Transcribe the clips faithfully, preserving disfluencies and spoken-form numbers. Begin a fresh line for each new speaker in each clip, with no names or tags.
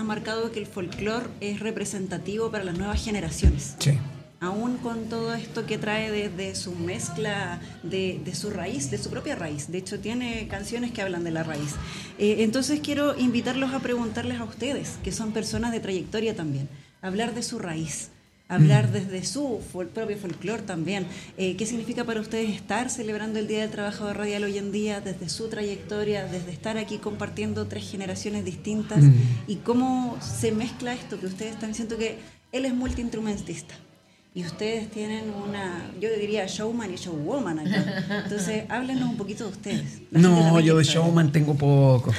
marcado que el folclore es representativo para las nuevas generaciones.
Sí.
Aún con todo esto que trae desde su mezcla, de, de su raíz, de su propia raíz. De hecho, tiene canciones que hablan de la raíz. Eh, entonces quiero invitarlos a preguntarles a ustedes, que son personas de trayectoria también, hablar de su raíz, hablar mm. desde su fol- propio folclore también. Eh, ¿Qué significa para ustedes estar celebrando el Día del Trabajador Radial hoy en día, desde su trayectoria, desde estar aquí compartiendo tres generaciones distintas? Mm. Y cómo se mezcla esto, que ustedes están diciendo que él es multiinstrumentista. Y ustedes tienen una, yo diría showman y showwoman acá. Entonces, háblenos un poquito de ustedes. La
no, yo de showman tengo poco.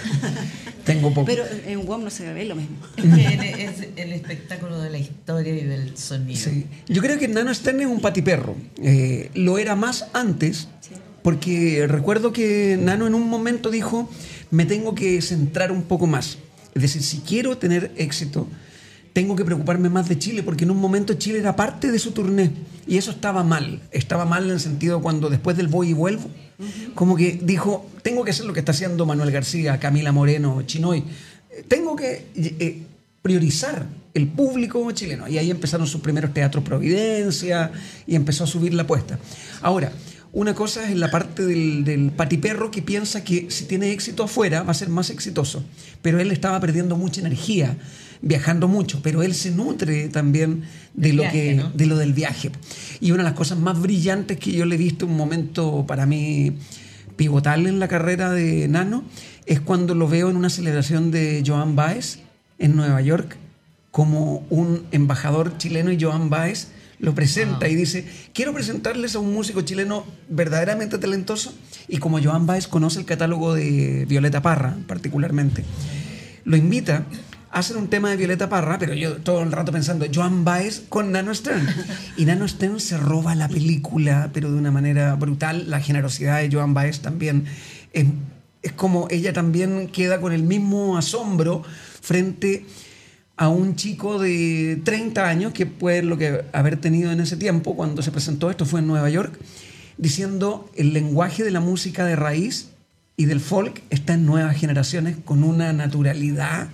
tengo poco.
Pero en W O M no se ve lo mismo.
Es el espectáculo de la historia y del sonido.
Sí. Yo creo que Nano Stern es un patiperro. Eh, lo era más antes, sí. Porque recuerdo que Nano en un momento dijo, me tengo que centrar un poco más. Es decir, si quiero tener éxito, tengo que preocuparme más de Chile, porque en un momento Chile era parte de su tournée y eso estaba mal. Estaba mal en el sentido cuando después del Voy y Vuelvo, uh-huh. como que dijo, tengo que hacer lo que está haciendo Manuel García, Camila Moreno, Chinoy. Tengo que eh, priorizar el público chileno. Y ahí empezaron sus primeros teatros Providencia y empezó a subir la apuesta. Ahora, una cosa es en la parte del, del patiperro que piensa que si tiene éxito afuera va a ser más exitoso, pero él estaba perdiendo mucha energía viajando mucho, pero él se nutre también de lo, viaje, que, ¿no? de lo del viaje. Y una de las cosas más brillantes que yo le he visto, un momento para mí pivotal en la carrera de Nano, es cuando lo veo en una celebración de Joan Baez en Nueva York, como un embajador chileno, y Joan Baez lo presenta wow. y dice, quiero presentarles a un músico chileno verdaderamente talentoso, y como Joan Baez conoce el catálogo de Violeta Parra particularmente, lo invita a hacer un tema de Violeta Parra, pero yo todo el rato pensando, Joan Baez con Nano Stern. Y Nano Stern se roba la película, pero de una manera brutal. La generosidad de Joan Baez también es, es como ella también queda con el mismo asombro frente a un chico de treinta años, que puede lo que haber tenido en ese tiempo, cuando se presentó esto fue en Nueva York, diciendo el lenguaje de la música de raíz y del folk está en nuevas generaciones con una naturalidad.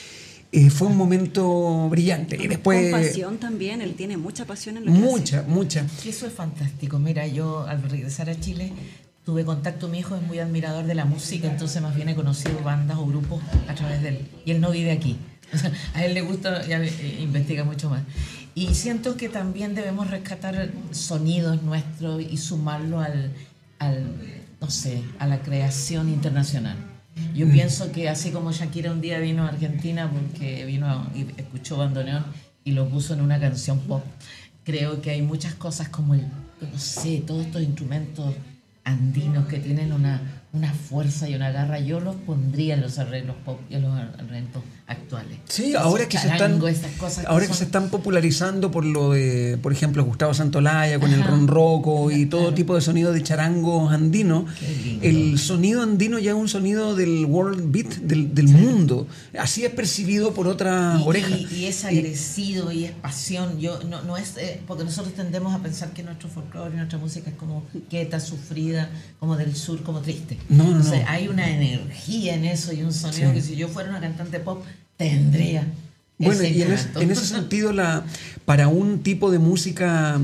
Eh, fue un momento brillante. Y después,
con pasión también, él tiene mucha pasión en lo que
mucha,
hace.
Mucha,
Eso es fantástico. Mira, yo al regresar a Chile tuve contacto, mi hijo es muy admirador de la música, entonces más bien he conocido bandas o grupos a través de él. Y él no vive aquí. O sea, a él le gusta, ya eh, investiga mucho más. Y siento que también debemos rescatar sonidos nuestros y sumarlo al, al no sé, a la creación internacional. Yo mm. pienso que así como Shakira un día vino a Argentina porque vino y escuchó bandoneón y lo puso en una canción pop, creo que hay muchas cosas como el, no sé, todos estos instrumentos andinos que tienen una, una fuerza y una garra, yo los pondría en los arreglos pop y en los arreglos actuales.
Sí, ahora que
charango,
se están ahora que, que se están popularizando por lo de, por ejemplo, Gustavo Santolaya con Ajá. el ronroco y todo claro. tipo de sonido de charangos andinos. El sonido andino ya es un sonido del world beat, del, del sí. mundo. Así es percibido por otras
y,
orejas.
Y, y es agresivo y, y es pasión. Yo no, no es eh, porque nosotros tendemos a pensar que nuestro folclore y nuestra música es como quieta, sufrida, como del sur, como triste.
No, no,
o sea,
no.
hay una energía en eso y un sonido
sí.
que si yo fuera una cantante pop tendría.
Bueno, y en, es, en ese sentido, la, para un tipo de música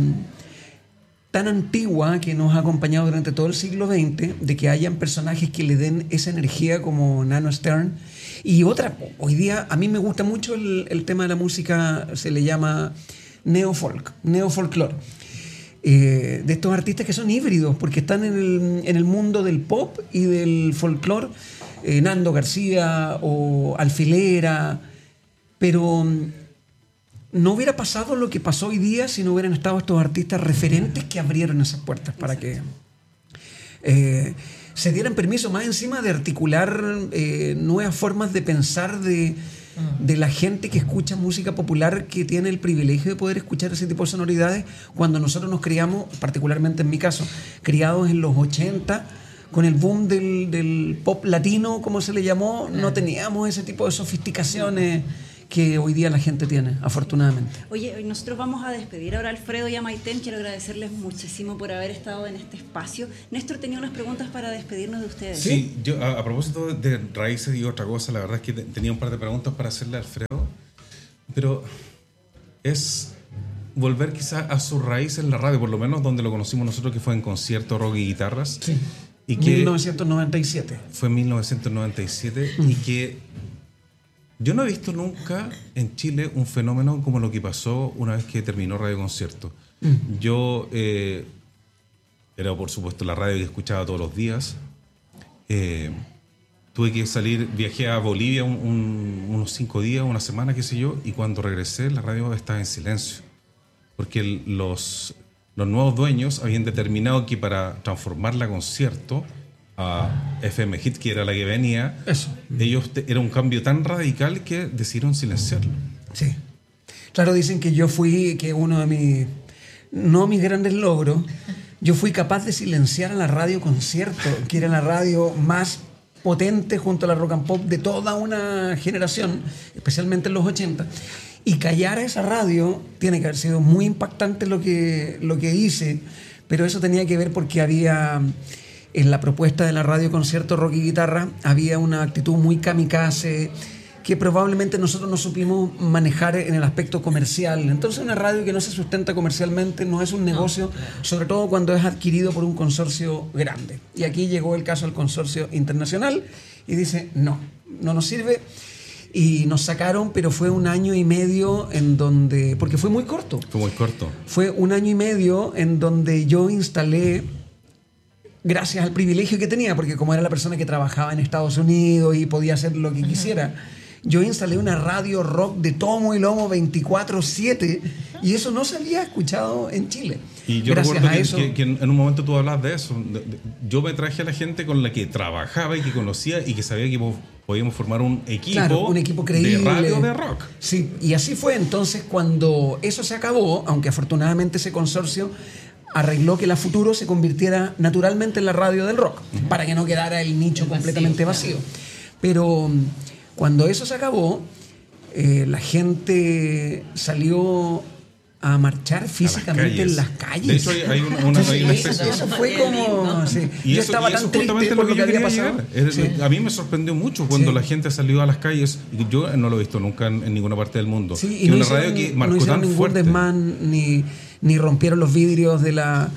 tan antigua que nos ha acompañado durante todo el siglo veinte, de que hayan personajes que le den esa energía como Nano Stern. Y otra, hoy día a mí me gusta mucho el, el tema de la música, se le llama neofolk, neofolklore. Eh, de estos artistas que son híbridos, porque están en el, en el mundo del pop y del folclore, eh, Nando García o Alfilera, pero no hubiera pasado lo que pasó hoy día si no hubieran estado estos artistas referentes que abrieron esas puertas para Exacto. que eh, se dieran permiso más encima de articular eh, nuevas formas de pensar de, de la gente que escucha música popular, que tiene el privilegio de poder escuchar ese tipo de sonoridades cuando nosotros nos criamos, particularmente en mi caso, criados en los ochenta, con el boom del, del pop latino, como se le llamó, no teníamos ese tipo de sofisticaciones que hoy día la gente tiene, afortunadamente.
Oye, nosotros vamos a despedir ahora a Alfredo y a Maiten. Quiero agradecerles muchísimo por haber estado en este espacio. Néstor tenía unas preguntas para despedirnos de ustedes.
Sí, yo a, a propósito de raíces y otra cosa, la verdad es que te, tenía un par de preguntas para hacerle a Alfredo, pero es volver quizá a su raíz en la radio, por lo menos donde lo conocimos nosotros, que fue en concierto, rock y guitarras.
Sí.
Y que
mil novecientos noventa y siete.
Fue en mil novecientos noventa y siete mm. y que yo no he visto nunca en Chile un fenómeno como lo que pasó una vez que terminó Radio Concierto. Mm. Yo eh, era, por supuesto, la radio que escuchaba todos los días. Eh, tuve que salir, viajé a Bolivia un, un, unos cinco días, una semana, qué sé yo, y cuando regresé la radio estaba en silencio. Porque el, los, los nuevos dueños habían determinado que para transformarla a concierto a F M Hit, que era la que venía, Eso. ellos te, era un cambio tan radical que decidieron silenciarlo.
Sí. Claro, dicen que yo fui, que uno de mis, no mis grandes logros, yo fui capaz de silenciar a la radio concierto, que era la radio más potente junto a la rock and pop de toda una generación, especialmente en los ochenta. Y callar a esa radio tiene que haber sido muy impactante lo que, lo que hice, pero eso tenía que ver porque había, en la propuesta de la radio concierto rock y guitarra, había una actitud muy kamikaze que probablemente nosotros no supimos manejar en el aspecto comercial. Entonces una radio que no se sustenta comercialmente no es un negocio, sobre todo cuando es adquirido por un consorcio grande. Y aquí llegó el caso del consorcio internacional y dice, no, no nos sirve. Y nos sacaron, pero fue un año y medio en donde... Porque fue muy corto.
Fue muy corto.
Fue un año y medio en donde yo instalé, gracias al privilegio que tenía, porque como era la persona que trabajaba en Estados Unidos y podía hacer lo que quisiera, yo instalé una radio rock de tomo y lomo veinticuatro siete y eso no se había escuchado en Chile.
Y yo Gracias recuerdo que, eso, que, que en un momento tú hablabas de eso. Yo me traje a la gente con la que trabajaba y que conocía y que sabía que podíamos formar un equipo,
claro, un equipo creíble,
de radio de rock.
Sí, y así fue. Entonces, cuando eso se acabó, aunque afortunadamente ese consorcio arregló que la Futuro se convirtiera naturalmente en la radio del rock, uh-huh. para que no quedara el nicho el completamente vacío. vacío. Pero cuando eso se acabó, eh, la gente salió a marchar físicamente en las calles.
De hecho, hay, hay una, una, hay una especie...
Eso fue como... Sí.
Y
yo
eso,
estaba
y eso
tan triste por lo que había pasado.
Sí. A mí me sorprendió mucho cuando sí. la gente salió a las calles. Y yo no lo he visto nunca en, en ninguna parte del mundo.
Sí, y no
una
hicieron,
radio que marcó
no
tan
ningún
fuerte.
desmán, ni, ni rompieron los vidrios de la...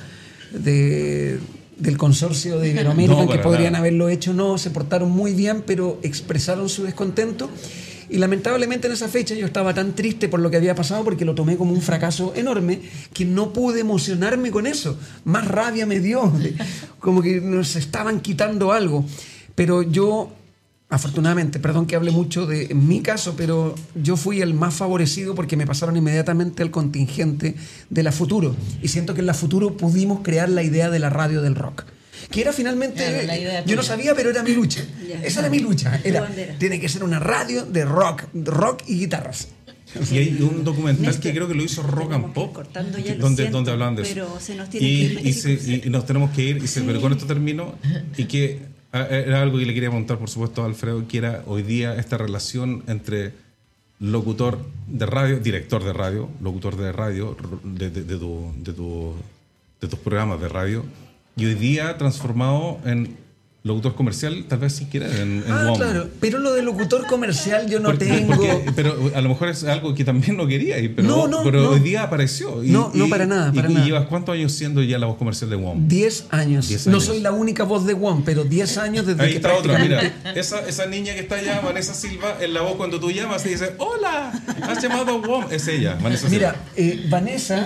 De, del consorcio de Iberoamérica, no, que podrían nada. haberlo hecho. No, se portaron muy bien, pero expresaron su descontento. Y lamentablemente en esa fecha yo estaba tan triste por lo que había pasado, porque lo tomé como un fracaso enorme, que no pude emocionarme con eso. Más rabia me dio, como que nos estaban quitando algo. Pero yo, afortunadamente, perdón que hable mucho de mi caso, pero yo fui el más favorecido porque me pasaron inmediatamente al contingente de la Futuro. Y siento que en la Futuro pudimos crear la idea de la radio del rock. Que era finalmente, claro, yo no sabía, pero era mi lucha. Yeah. Esa era mi lucha. Era, tiene que ser una radio de rock, rock y guitarras.
Y hay un documental Néstor, que creo que lo hizo Rock and Pop,
que,
donde,
siento,
donde hablan de eso.
Se nos tiene
y,
que ir,
y, se, y, y nos tenemos que ir, y se, sí. pero con esto termino. Y que era algo que le quería preguntar, por supuesto, a Alfredo, que era hoy día esta relación entre locutor de radio, director de radio, locutor de radio, de, de, de, tu, de, tu, de tus programas de radio, y hoy día transformado en locutor comercial, tal vez siquiera en, en
ah,
W O M.
Claro, pero lo de locutor comercial yo no porque, tengo.
Porque, pero a lo mejor es algo que también no quería, pero,
no, no,
pero
no.
hoy día apareció. Y,
no, no
y,
para nada. Para
y,
nada.
¿Y llevas cuántos años siendo ya la voz comercial de W O M?
Diez años. Diez años. No soy la única voz de W O M, pero diez años desde
Ahí
que
está
prácticamente...
otra, mira. Esa, esa niña que está allá, Vanessa Silva, en la voz cuando tú llamas y dice, ¡hola! ¿Has llamado a W O M? Es ella, Vanessa Silva.
Mira, eh, Vanessa,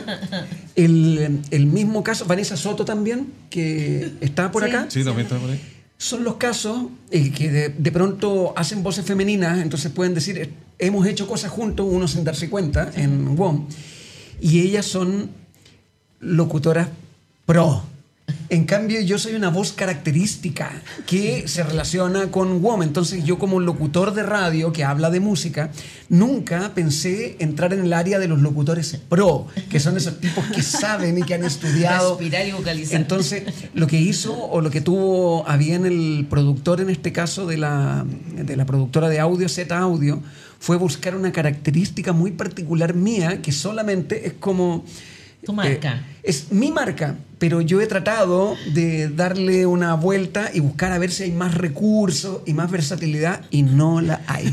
el, el mismo caso, Vanessa Soto también, que está por
sí,
acá.
Sí, también está por ahí.
Son los casos eh, que de, de pronto hacen voces femeninas, entonces pueden decir, hemos hecho cosas juntos, uno sin darse cuenta, en W O M, y ellas son locutoras pro. En cambio, yo soy una voz característica que se relaciona con W O M. Entonces, yo como locutor de radio que habla de música, nunca pensé entrar en el área de los locutores pro, que son esos tipos que saben y que han estudiado.
Respirar y vocalizar.
Entonces, lo que hizo o lo que tuvo a bien el productor, en este caso de la, de la productora de audio, Z Audio, fue buscar una característica muy particular mía, que solamente es como...
Tu marca.
Eh, es mi marca, pero yo he tratado de darle una vuelta y buscar a ver si hay más recursos y más versatilidad, y no la hay.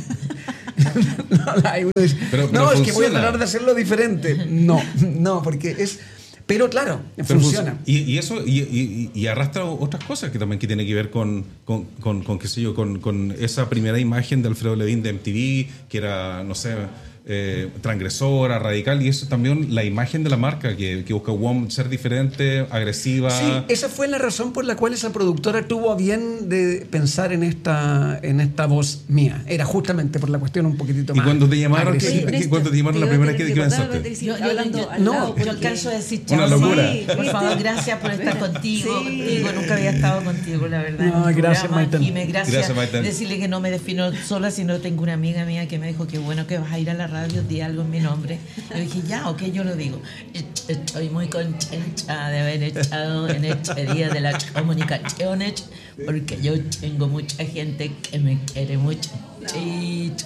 no la hay. Uno dice,
Pero- pero
no, es que voy a
funciona.
tratar de hacerlo diferente. No, no, porque es... Pero claro,
Pero
funciona.
Y, y eso, y, y- y arrastra otras cosas que también que tiene que ver con, con, con, con, qué sé yo, con, con esa primera imagen de Alfredo Levin de M T V, que era, no sé, eh, transgresora, radical, y eso también la imagen de la marca, que, que busca W O M ser diferente, agresiva.
Sí, esa fue la razón por la cual esa productora tuvo a bien de pensar en esta, en esta voz mía. Era justamente por la cuestión un poquitito
Y
más.
cuando te llamaron, ¿qué-
agresiva.
qué- cuando te llamaron la primera, ¿qué- qué pensaste?
Yo, yo-
hablando
yo-
al
no,
lado,
yo
porque-
alcanzo a decir
Una
chao,
locura.
sí, por favor, gracias por estar contigo,
Sí.
contigo. Nunca había estado contigo, la verdad.
No,
en el
gracias,
programa.
Maiten.
Jime, gracias.
Gracias, Maiten.
Decirle que no me defino sola, sino tengo una amiga mía que me dijo que bueno que vas a ir a la radio, di algo en mi nombre. Yo dije, ya, ok, yo lo digo. Estoy muy contenta de haber estado en esta día de las comunicaciones, porque yo tengo mucha gente que me quiere mucho. Chicha.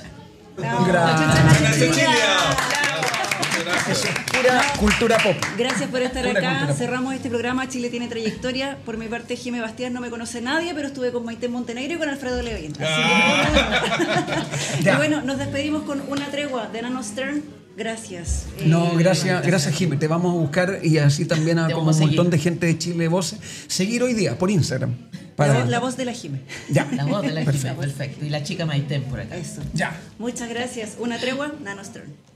Gracias.
Gracias.
Pura cultura pop.
Gracias por estar
Pura
acá.
cultura.
Cerramos este programa. Chile tiene trayectoria. Por mi parte, Jimé Bastián no me conoce nadie, pero estuve con Maite Montenegro y con Alfredo Levin. Así que,
Ya.
y bueno, nos despedimos con una tregua de Nano Stern. Gracias.
No,
Eh,
gracias, gracias Jimé. Te vamos a buscar y así también a
Te
como
vamos
un
a
montón
seguir.
de gente de Chile Voces. Seguir hoy día por Instagram.
La,
Para...
voz, la voz de la Jimé.
Ya.
La voz de la
Perfecto.
Jime, perfecto. Y la chica Maiten por acá.
Eso.
Ya.
Muchas gracias. Una tregua, Nano Stern.